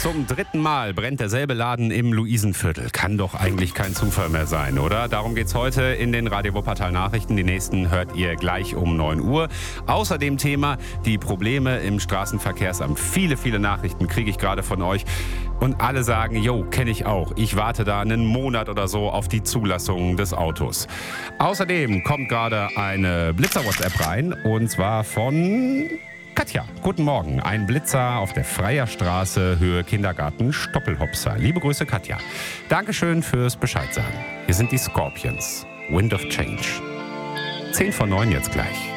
Zum dritten Mal brennt derselbe Laden im Luisenviertel. Kann doch eigentlich kein Zufall mehr sein, oder? Darum geht's heute in den Radio Wuppertal Nachrichten. Die nächsten hört ihr gleich um 9 Uhr. Außerdem Thema die Probleme im Straßenverkehrsamt. Viele Nachrichten kriege ich gerade von euch. Und alle sagen, jo, kenne ich auch. Ich warte da einen Monat oder so auf die Zulassung des Autos. Außerdem kommt gerade eine Blitzer-WhatsApp rein. Und zwar von Katja. Guten Morgen. Ein Blitzer auf der Freier Straße, Höhe Kindergarten, Stoppelhopser. Liebe Grüße, Katja. Dankeschön fürs Bescheid sagen. Hier sind die Scorpions. Wind of Change. 10 vor 9 jetzt gleich.